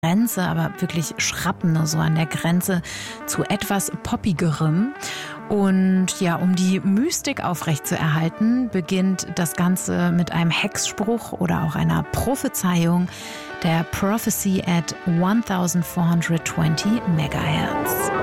Grenze, aber wirklich schrappen, so an der Grenze zu etwas Poppigerem. Und ja, um die Mystik aufrechtzuerhalten, beginnt das Ganze mit einem Hexspruch oder auch einer Prophezeiung, der Prophecy at 1420 MHz.